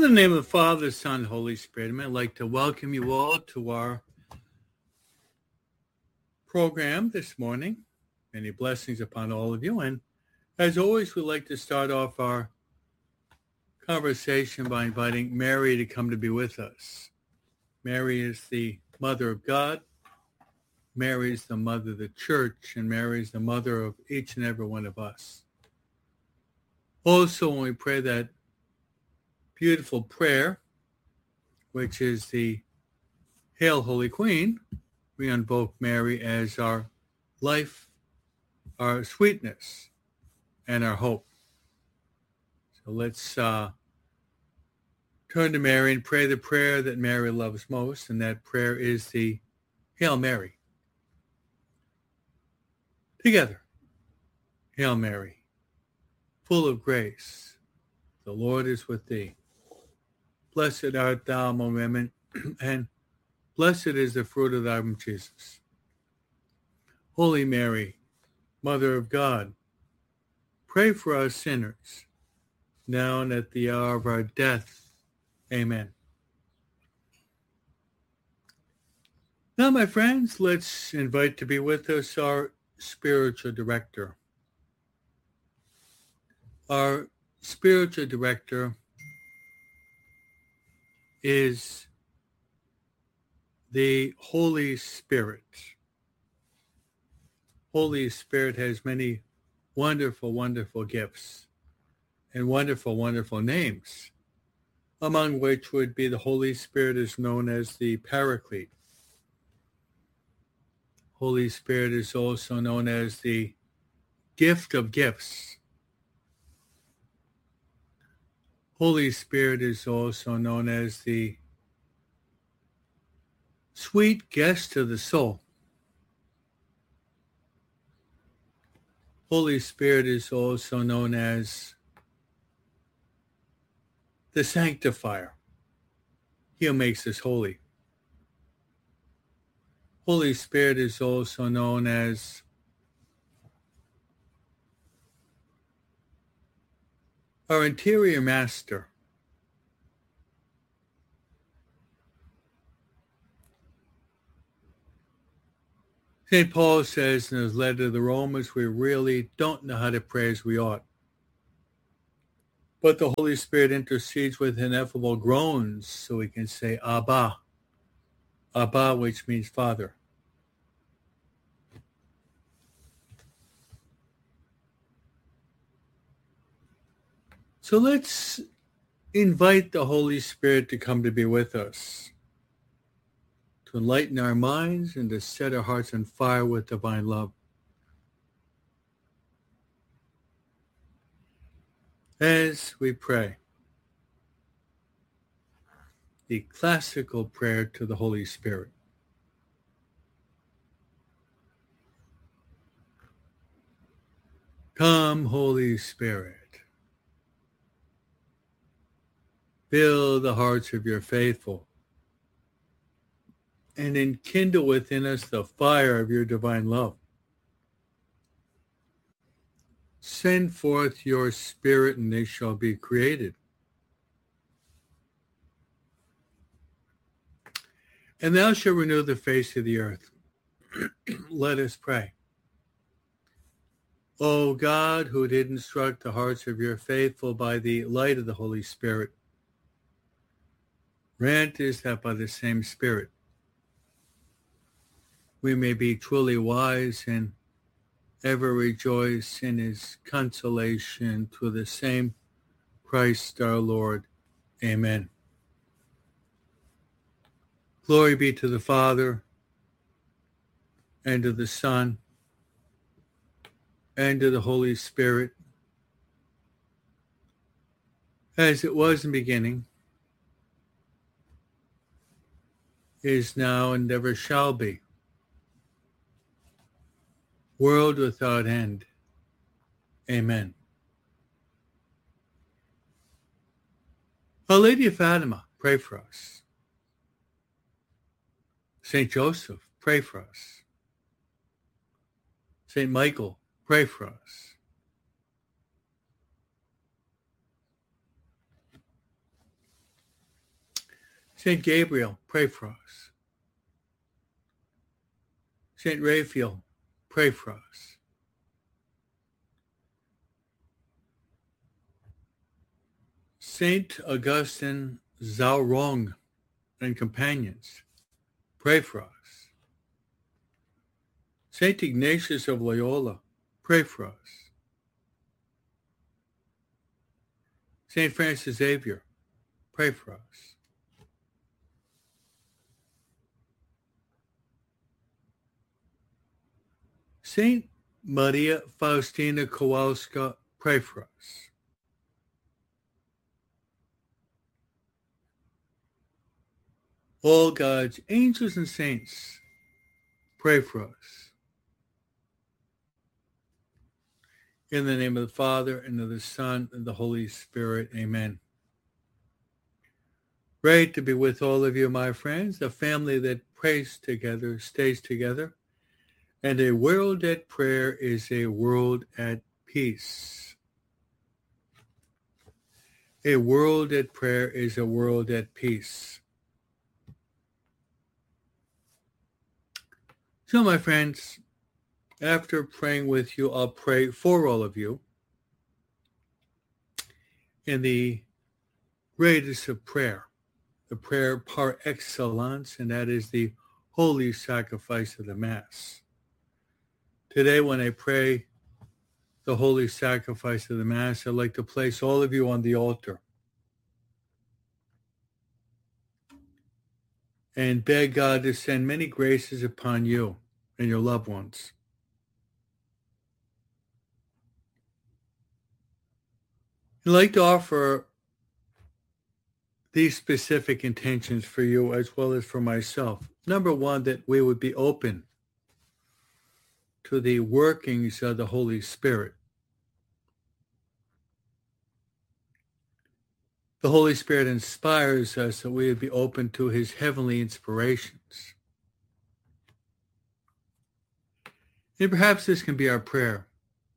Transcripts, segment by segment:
the name of the Father, Son, Holy Spirit, I'd like to welcome you all to our program this morning. Many blessings upon all of you. And as always, we'd like to start off our conversation by inviting Mary to come to be with us. Mary is the Mother of God. Mary is the Mother of the Church, and Mary is the Mother of each and every one of us. Also, when we pray that beautiful prayer, which is the Hail, Holy Queen, we invoke Mary as our life, our sweetness, and our hope. So let's turn to Mary and pray the prayer that Mary loves most, and that prayer is the Hail Mary. Together, Hail Mary, full of grace, the Lord is with thee. Blessed art thou among women, and blessed is the fruit of thy womb, Jesus. Holy Mary, Mother of God, pray for us sinners, now and at the hour of our death. Amen. Now, my friends, let's invite to be with us our spiritual director. Our spiritual director is the Holy Spirit. Holy Spirit has many wonderful, wonderful gifts and wonderful, wonderful names, among which would be the Holy Spirit is known as the Paraclete. Holy Spirit is also known as the gift of gifts. Holy Spirit is also known as the sweet guest of the soul. Holy Spirit is also known as the sanctifier. He who makes us holy. Holy Spirit is also known as our interior master. St. Paul says in his letter to the Romans, we really don't know how to pray as we ought. But the Holy Spirit intercedes with ineffable groans so we can say, Abba. Abba, which means Father. So let's invite the Holy Spirit to come to be with us, to enlighten our minds and to set our hearts on fire with divine love. As we pray the classical prayer to the Holy Spirit. Come, Holy Spirit. Fill the hearts of your faithful and enkindle within us the fire of your divine love. Send forth your Spirit, and they shall be created. And thou shalt renew the face of the earth. Let us pray. O God, who did instruct the hearts of your faithful by the light of the Holy Spirit, grant us that by the same Spirit we may be truly wise and ever rejoice in his consolation through the same Christ our Lord. Amen. Glory be to the Father, and to the Son, and to the Holy Spirit, as it was in the beginning, is now, and ever shall be, world without end. Amen. Our Lady of Fatima, pray for us. Saint Joseph, pray for us. Saint Michael, pray for us. Saint Gabriel, pray for us. Saint Raphael, pray for us. Saint Augustine Zaurong and companions, pray for us. Saint Ignatius of Loyola, pray for us. Saint Francis Xavier, pray for us. Saint Maria Faustina Kowalska, pray for us. All God's angels and saints, pray for us. In the name of the Father, and of the Son, and the Holy Spirit, amen. Great to be with all of you, my friends, a family that prays together, stays together, and a world at prayer is a world at peace. A world at prayer is a world at peace. So, my friends, after praying with you, I'll pray for all of you in the greatest of prayer, the prayer par excellence, and that is the holy sacrifice of the Mass. Today, when I pray the holy sacrifice of the Mass, I'd like to place all of you on the altar and beg God to send many graces upon you and your loved ones. I'd like to offer these specific intentions for you as well as for myself. Number one, that we would be open to the workings of the Holy Spirit. The Holy Spirit inspires us that we would be open to his heavenly inspirations. And perhaps this can be our prayer.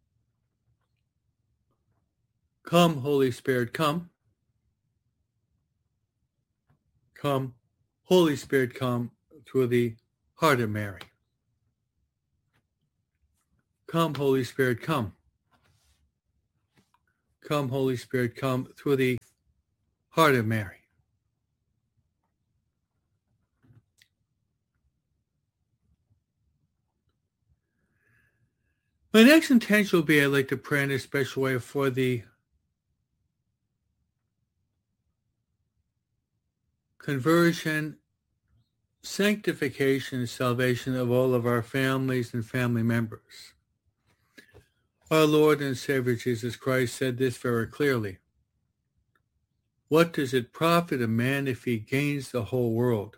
Come, Holy Spirit, come. Come, Holy Spirit, come through the heart of Mary. Come, Holy Spirit, come. Come, Holy Spirit, come through the heart of Mary. My next intention will be I'd like to pray in a special way for the conversion, sanctification, and salvation of all of our families and family members. Our Lord and Savior Jesus Christ said this very clearly. What does it profit a man if he gains the whole world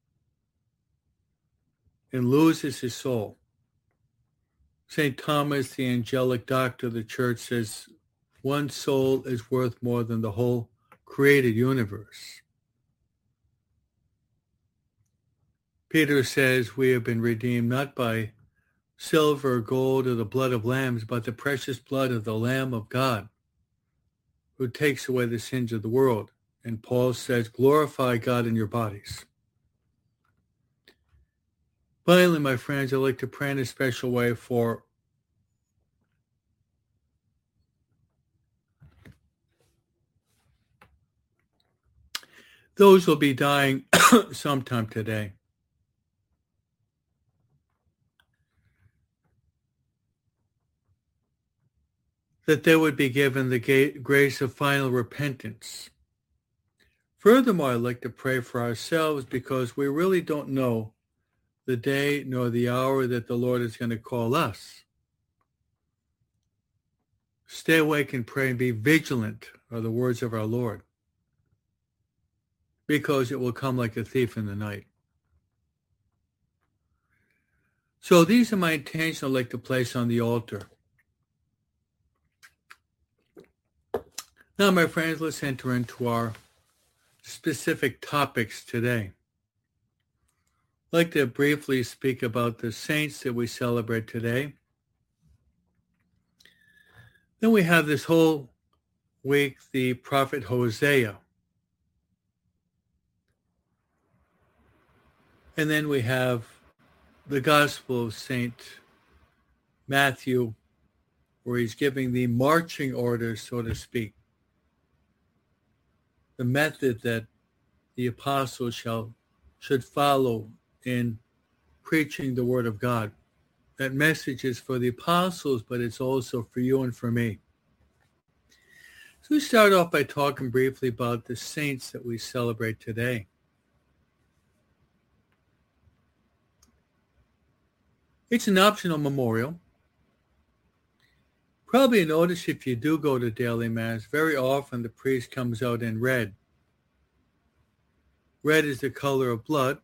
and loses his soul? St. Thomas, the angelic doctor of the church, says one soul is worth more than the whole created universe. Peter says we have been redeemed not by silver or gold or the blood of lambs, but the precious blood of the Lamb of God, who takes away the sins of the world. And Paul says, glorify God in your bodies. Finally, my friends, I'd like to pray in a special way for those who will be dying sometime today. That they would be given the grace of final repentance. Furthermore, I'd like to pray for ourselves because we really don't know the day nor the hour that the Lord is going to call us. Stay awake and pray and be vigilant are the words of our Lord, because it will come like a thief in the night. So these are my intentions I'd like to place on the altar. Now, my friends, let's enter into our specific topics today. I'd like to briefly speak about the saints that we celebrate today. Then we have this whole week the prophet Hosea. And then we have the Gospel of St. Matthew, where he's giving the marching orders, so to speak, the method that the apostles should follow in preaching the word of God. That message is for the apostles, but it's also for you and for me. So we start off by talking briefly about the saints that we celebrate today. It's an optional memorial. Probably notice if you do go to daily mass, very often the priest comes out in red. Red is the color of blood.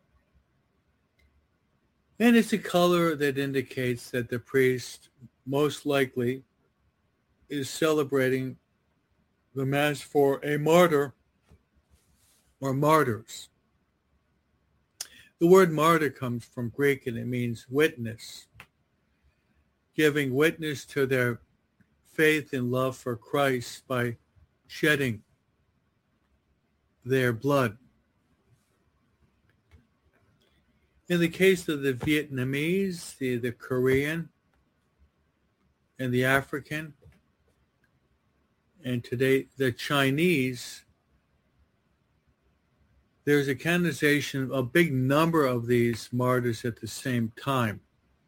And it's a color that indicates that the priest most likely is celebrating the mass for a martyr or martyrs. The word martyr comes from Greek and it means witness, giving witness to their faith and love for Christ by shedding their blood. In the case of the Vietnamese, the Korean, and the African, and today the Chinese, there's a canonization of a big number of these martyrs at the same time.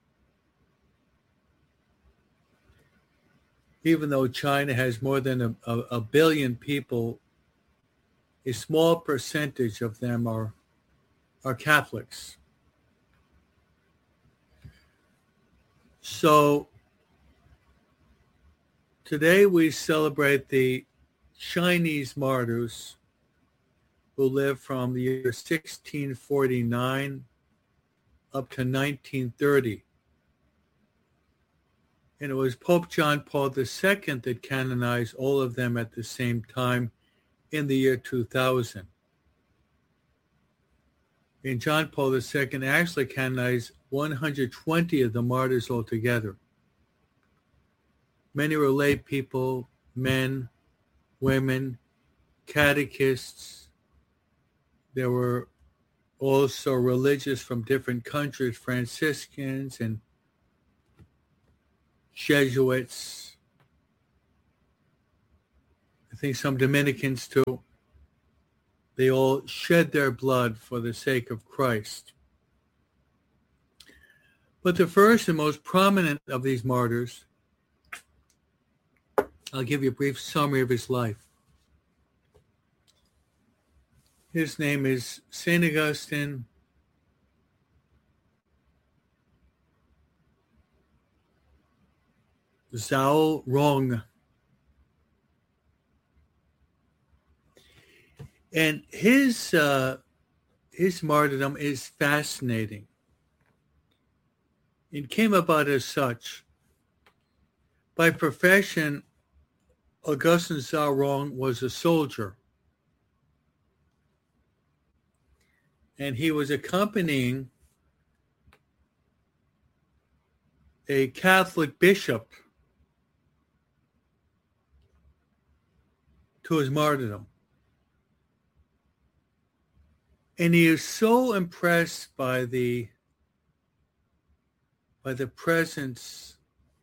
Even though China has more than a billion people, a small percentage of them are Catholics. So today we celebrate the Chinese martyrs who lived from the year 1649 up to 1930. And it was Pope John Paul II that canonized all of them at the same time in the year 2000. And John Paul II actually canonized 120 of the martyrs altogether. Many were lay people, men, women, catechists. There were also religious from different countries, Franciscans and Jesuits. I think some Dominicans too. They all shed their blood for the sake of Christ. But the first and most prominent of these martyrs, I'll give you a brief summary of his life. His name is St. Augustine Zhao Rong. And his martyrdom is fascinating. It came about as such. By profession, Augustine Zhao Rong was a soldier. And he was accompanying a Catholic bishop to his martyrdom. And he is so impressed by the presence,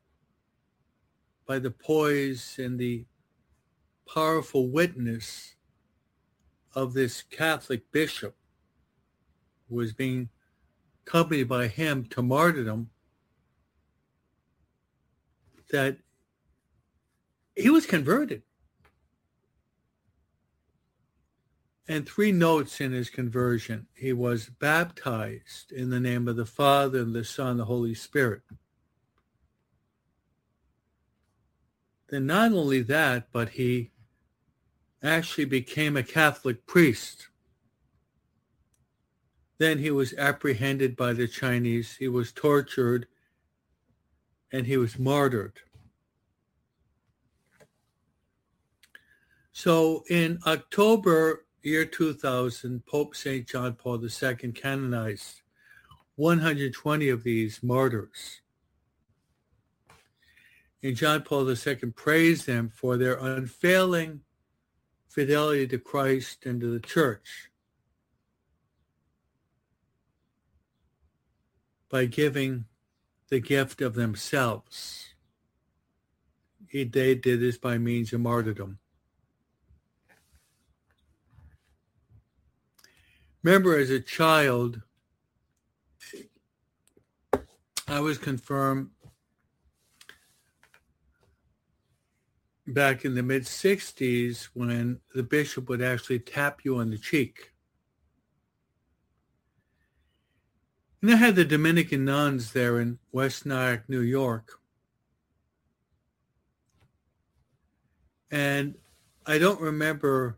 by the poise and the powerful witness of this Catholic bishop who was being accompanied by him to martyrdom, that he was converted. And 3 notes in his conversion: he was baptized in the name of the Father and the Son and the Holy Spirit. Then not only that, but he actually became a Catholic priest. Then he was apprehended by the Chinese, he was tortured, and he was martyred. So in October year 2000, Pope St. John Paul II canonized 120 of these martyrs. And John Paul II praised them for their unfailing fidelity to Christ and to the church. by giving the gift of themselves. They did this by means of martyrdom. Remember, as a child, I was confirmed back in the mid-60s when the bishop would actually tap you on the cheek. And I had the Dominican nuns there in West Nyack, New York. And I don't remember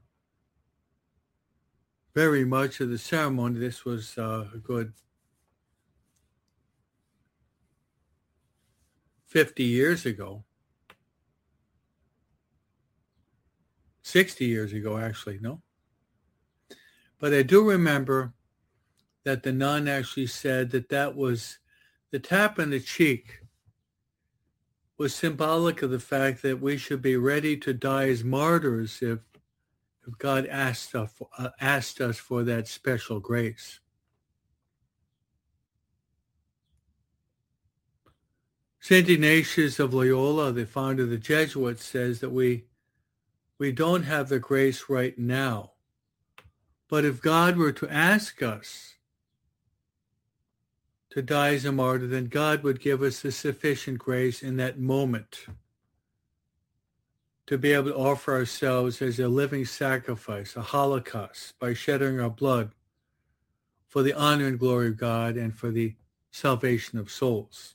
very much of the ceremony. This was a good 50 years ago. 60 years ago, actually, no? But I do remember that the nun actually said that was the tap on the cheek was symbolic of the fact that we should be ready to die as martyrs if God asked us for that special grace. St. Ignatius of Loyola, the founder of the Jesuits, says that we don't have the grace right now. But if God were to ask us to die as a martyr, then God would give us the sufficient grace in that moment to be able to offer ourselves as a living sacrifice, a holocaust, by shedding our blood for the honor and glory of God and for the salvation of souls.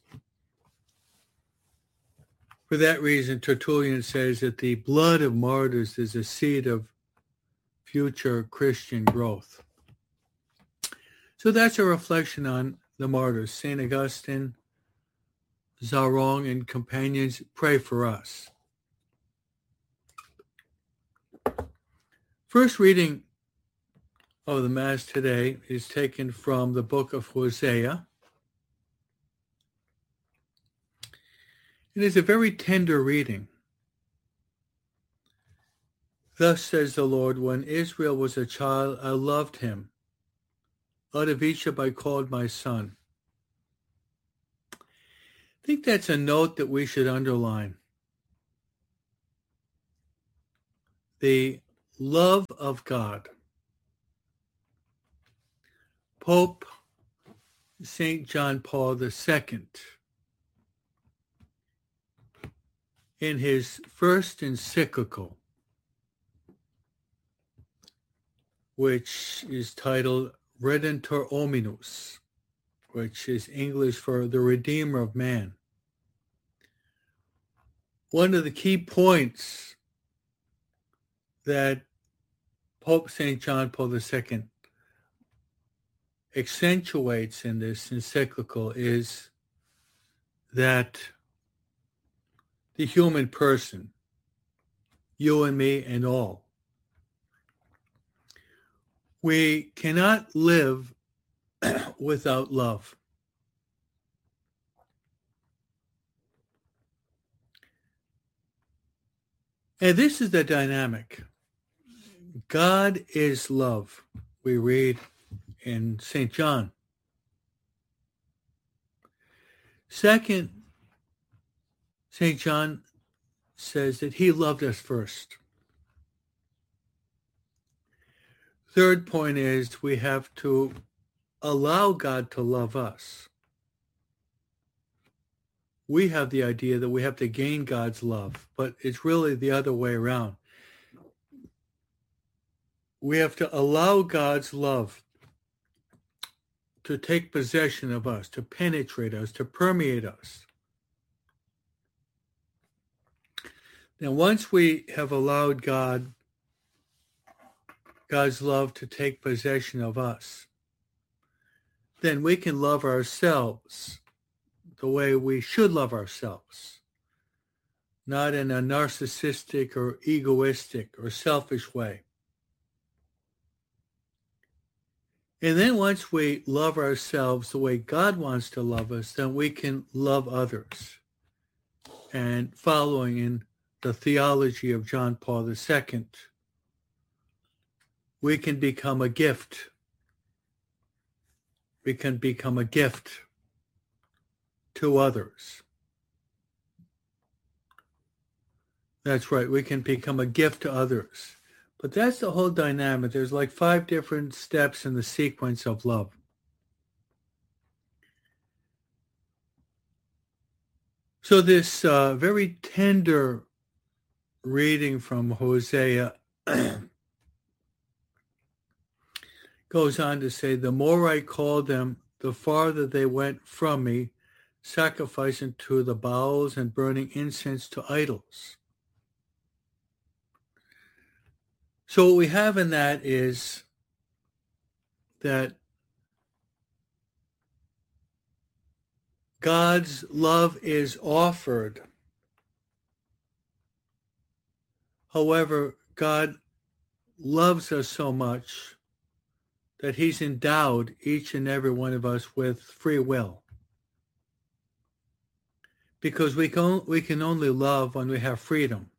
For that reason, Tertullian says that the blood of martyrs is a seed of future Christian growth. So that's a reflection on the martyrs. St. Augustine, Zarong, and companions, pray for us. First reading of the Mass today is taken from the book of Hosea. It is a very tender reading. Thus says the Lord, when Israel was a child, I loved him. Out of Egypt I called my son. I think that's a note that we should underline. The love of God. Pope St. John Paul II, in his first encyclical, which is titled Redemptor Hominus, which is English for the Redeemer of Man. One of the key points that Pope St. John Paul II accentuates in this encyclical is that the human person, you and me and all, we cannot live without love. And this is the dynamic. God is love, we read in St. John. Second, St. John says that he loved us first. Third point is we have to allow God to love us. We have the idea that we have to gain God's love, but it's really the other way around. We have to allow God's love to take possession of us, to penetrate us, to permeate us. Now, once we have allowed God's love to take possession of us, then we can love ourselves the way we should love ourselves, not in a narcissistic or egoistic or selfish way. And then once we love ourselves the way God wants to love us, then we can love others. And following in the theology of John Paul II, we can become a gift. We can become a gift to others. That's right. We can become a gift to others. But that's the whole dynamic. There's like 5 different steps in the sequence of love. So this very tender reading from Hosea goes on to say, the more I called them, the farther they went from me, sacrificing to the Baals and burning incense to idols. So what we have in that is that God's love is offered. However, God loves us so much that he's endowed each and every one of us with free will. Because we can only love when we have freedom.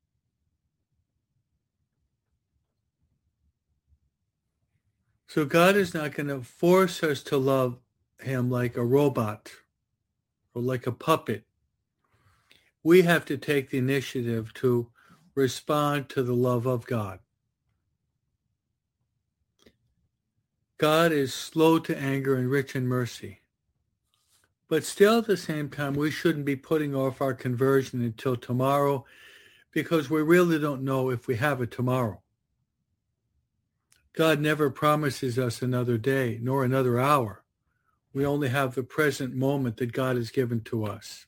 So God is not going to force us to love him like a robot or like a puppet. We have to take the initiative to respond to the love of God. God is slow to anger and rich in mercy. But still at the same time, we shouldn't be putting off our conversion until tomorrow because we really don't know if we have a tomorrow. God never promises us another day nor another hour. We only have the present moment that God has given to us.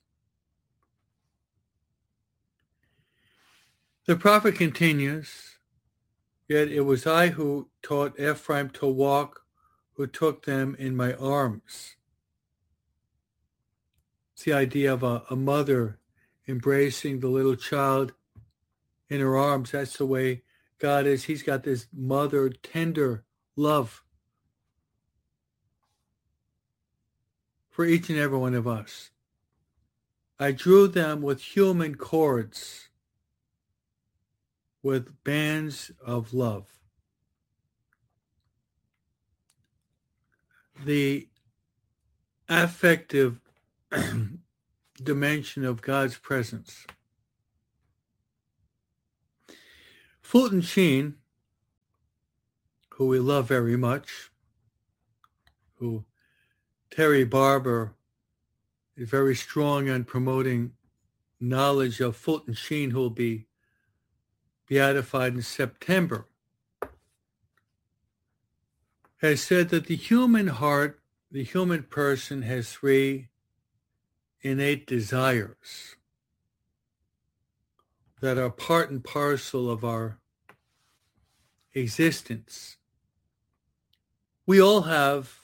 The prophet continues, yet it was I who taught Ephraim to walk, who took them in my arms. It's the idea of a mother embracing the little child in her arms. That's the way God is. He's got this mother tender love for each and every one of us. I drew them with human cords, with bands of love. The affective dimension of God's presence. Fulton Sheen, who we love very much, who Terry Barber is very strong on promoting knowledge of Fulton Sheen, who will be beatified in September, has said that the human heart, the human person has 3 innate desires that are part and parcel of our existence. We all have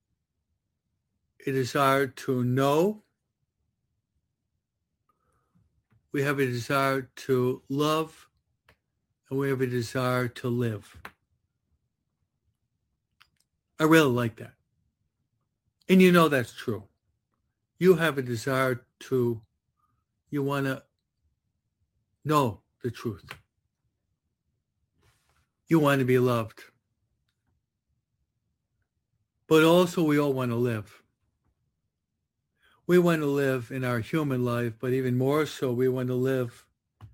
a desire to know. We have a desire to love, and we have a desire to live. I really like that. And you know that's true. You have a desire to, you want to know the truth. You want to be loved. But also we all want to live. We want to live in our human life, but even more so, we want to live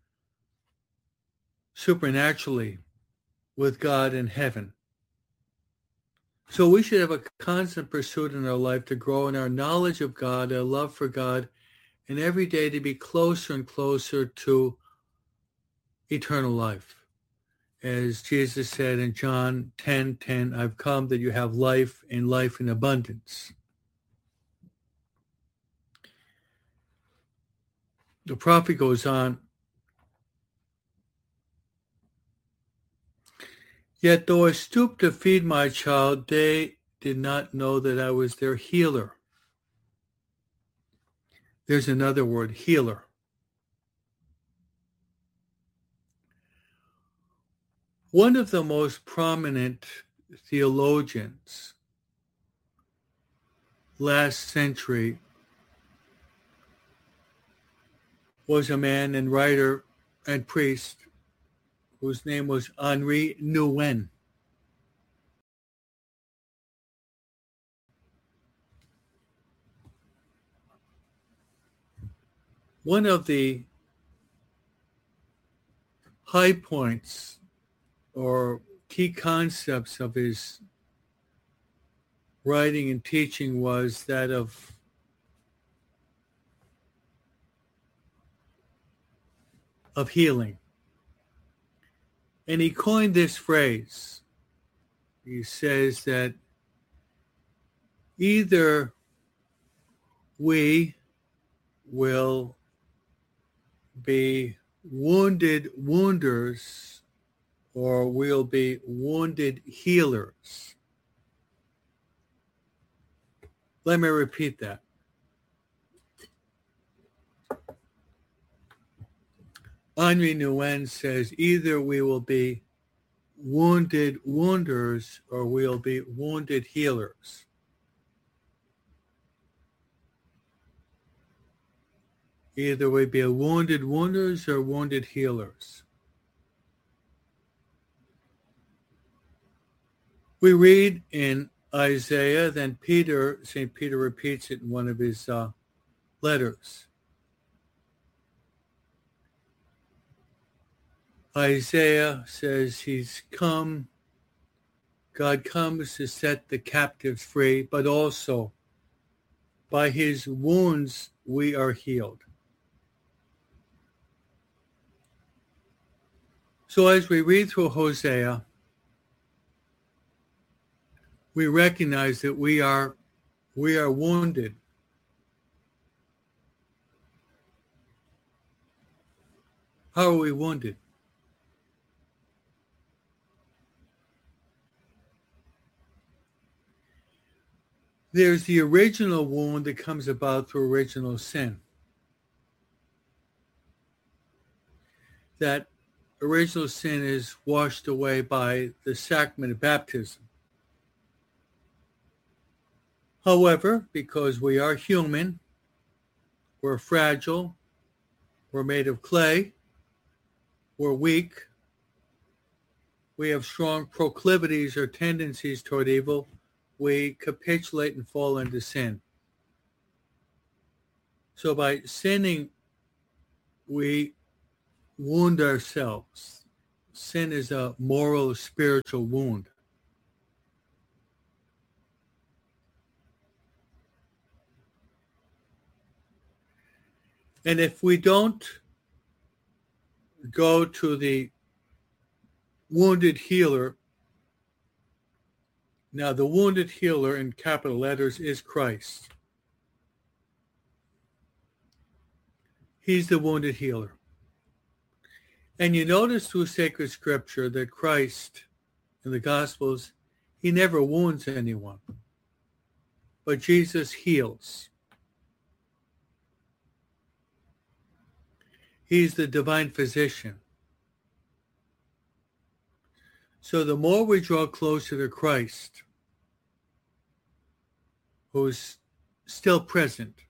supernaturally with God in heaven. So we should have a constant pursuit in our life to grow in our knowledge of God, our love for God, and every day to be closer and closer to eternal life. As Jesus said in John 10:10, I've come that you have life and life in abundance. The prophet goes on, yet though I stooped to feed my child, they did not know that I was their healer. There's another word, healer. One of the most prominent theologians last century was a man and writer and priest whose name was Henri Nouwen. one of the high points or key concepts of his writing and teaching was that of healing. And he coined this phrase. He says that either we will be wounded wounders or we'll be wounded healers. Let me repeat that. Henri Nouwen says either we will be wounded wounders or we'll be wounded healers. Either we be wounded wounders or wounded healers. We read in Isaiah, then St. Peter repeats it in one of his letters. Isaiah says God comes to set the captives free, but also by his wounds we are healed. So as we read through Hosea, we recognize that we are wounded. How are we wounded? There's the original wound that comes about through original sin. That original sin is washed away by the sacrament of baptism. However, because we are human, we're fragile, we're made of clay, we're weak, we have strong proclivities or tendencies toward evil, we capitulate and fall into sin. So by sinning, we wound ourselves. Sin is a moral, spiritual wound. And if we don't go to the wounded healer, now the wounded healer in capital letters is Christ. He's the wounded healer. And you notice through sacred scripture that Christ in the Gospels, he never wounds anyone, but Jesus heals. He's the divine physician. So the more we draw closer to Christ, who's still present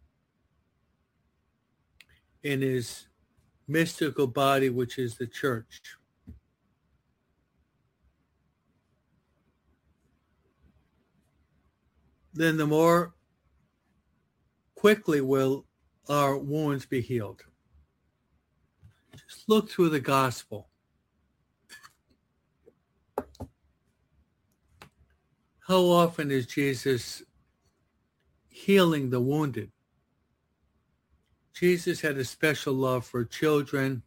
in his mystical body, which is the church, then the more quickly will our wounds be healed. Just look through the gospel. How often is Jesus healing the wounded? Jesus had a special love for children,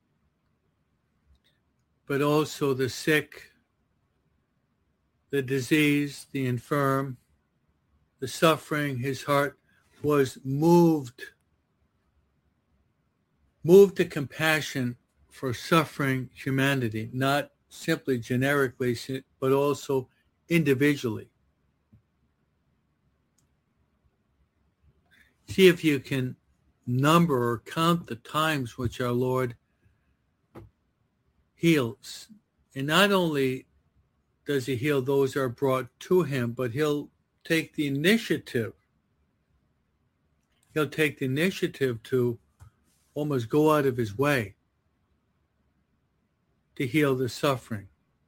but also the sick, the diseased, the infirm, the suffering. His heart was moved to compassion for suffering humanity, not simply generically, but also individually. See if you can number or count the times which our Lord heals. And not only does he heal those that are brought to him, but he'll take the initiative. He'll take the initiative to almost go out of his way to heal the suffering.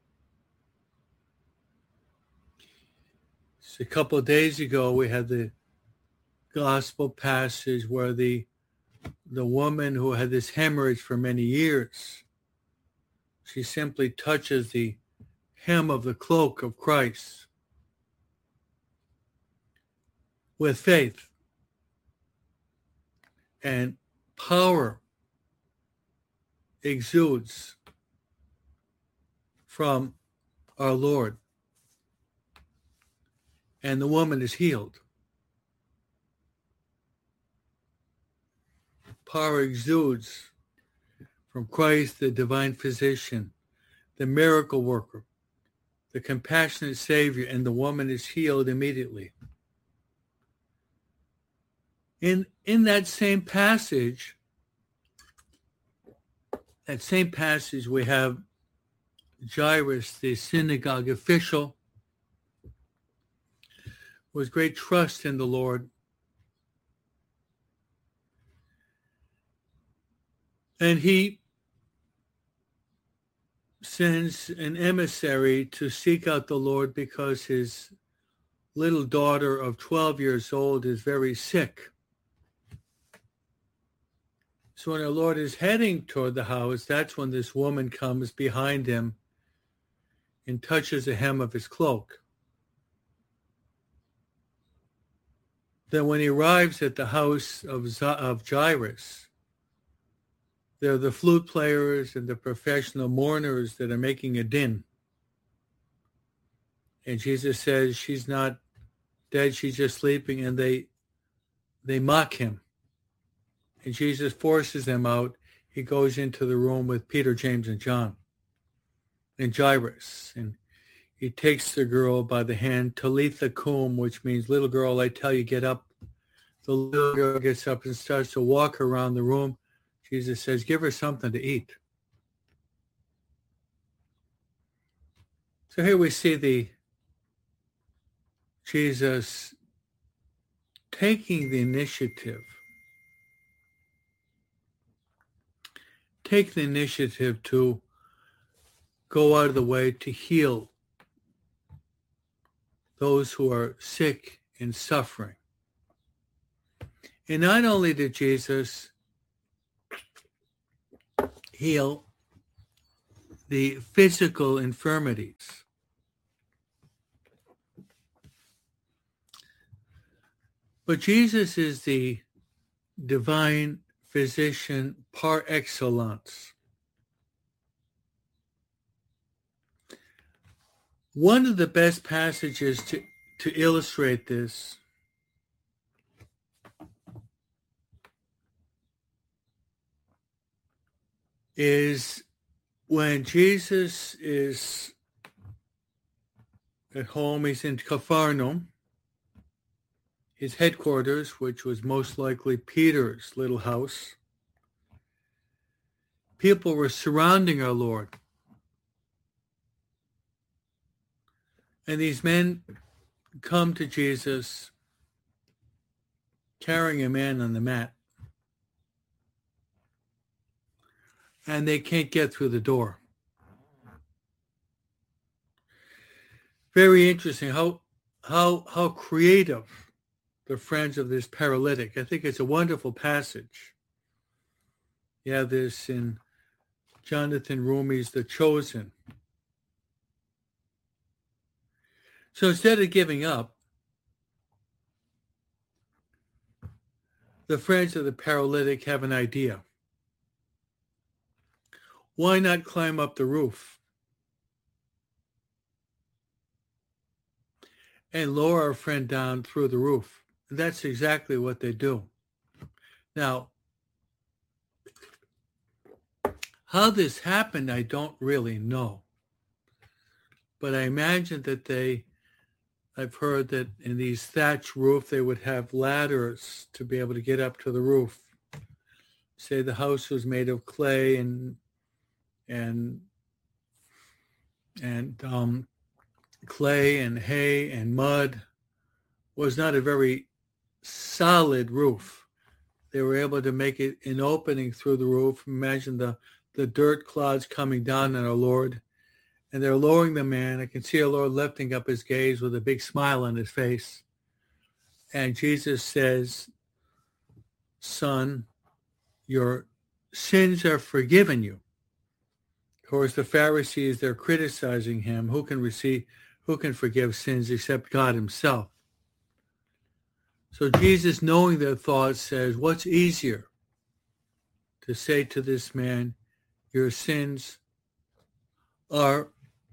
So a couple of days ago, we had the gospel passage where the the woman who had this hemorrhage for many years. She simply touches the hem of the cloak of Christ with faith, and power exudes from our Lord, and the woman is healed. Power exudes from Christ, the divine physician, the miracle worker, the compassionate Savior, and the woman is healed immediately. In that same passage, we have Jairus, the synagogue official, with great trust in the Lord. And he sends an emissary to seek out the Lord because his little daughter of 12 years old is very sick. So when our Lord is heading toward the house, that's when this woman comes behind him and touches the hem of his cloak. Then when he arrives at the house of Jairus, there are the flute players and the professional mourners that are making a din. And Jesus says she's not dead, she's just sleeping, and they mock him. And Jesus forces them out. He goes into the room with Peter, James, and John, and Jairus. And he takes the girl by the hand, Talitha cum, which means, little girl, I tell you, get up. The little girl gets up and starts to walk around the room. Jesus says, give her something to eat. So here we see Jesus taking the initiative. Take the initiative to go out of the way to heal those who are sick and suffering. And not only did Jesus heal the physical infirmities, but Jesus is the divine physician par excellence. One of the best passages to illustrate this is when Jesus is at home. He's in Capharnaum, his headquarters, which was most likely Peter's little house. People were surrounding our Lord. And these men come to Jesus carrying a man on the mat. And they can't get through the door. Very interesting how creative the friends of this paralytic. I think it's a wonderful passage. You have this in Jonathan Rumi's The Chosen. So instead of giving up, the friends of the paralytic have an idea. Why not climb up the roof and lower our friend down through the roof? And that's exactly what they do. Now, how this happened, I don't really know. But I imagine that I've heard that in these thatch roof, they would have ladders to be able to get up to the roof. Say the house was made of clay and clay and hay and mud, was not a very solid roof. They were able to make it an opening through the roof. Imagine the dirt clouds coming down on our Lord, and they're lowering the man. I can see our Lord lifting up his gaze with a big smile on his face. And Jesus says, son, your sins are forgiven you. Of course, the Pharisees, they're criticizing him. Who can forgive sins except God himself? So Jesus, knowing their thoughts, says, what's easier to say to this man, your sins are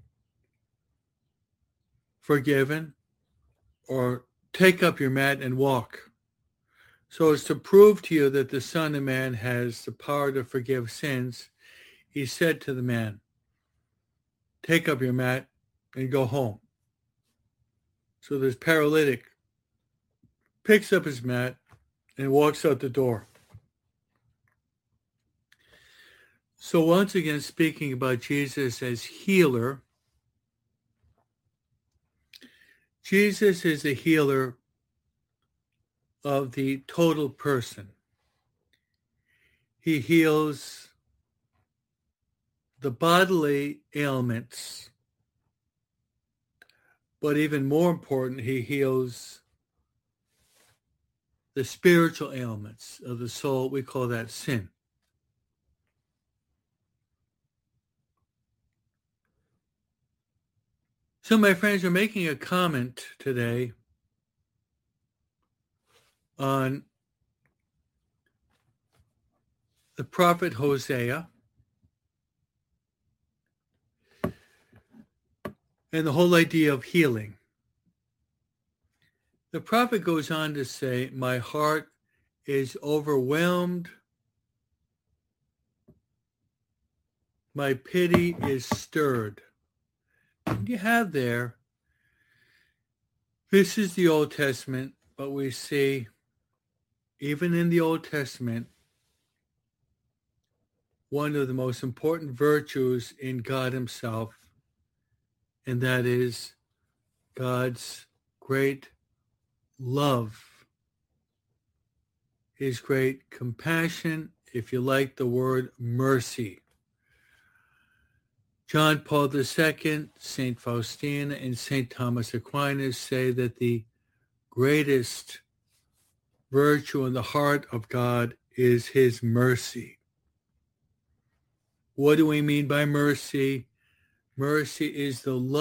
forgiven, or take up your mat and walk? So as to prove to you that the Son of Man has the power to forgive sins, he said to the man, take up your mat and go home. So this paralytic picks up his mat and walks out the door. So once again, speaking about Jesus as healer, Jesus is a healer of the total person. He heals the bodily ailments, but even more important, he heals the spiritual ailments of the soul. We call that sin. So my friends, are making a comment today on the prophet Hosea and the whole idea of healing. The prophet goes on to say, my heart is overwhelmed. My pity is stirred. And you have there, this is the Old Testament, but we see, even in the Old Testament, one of the most important virtues in God himself, and that is God's great love, his great compassion, if you like the word mercy. John Paul II, St. Faustina, and St. Thomas Aquinas say that the greatest virtue in the heart of God is his mercy. What do we mean by mercy? Mercy is the love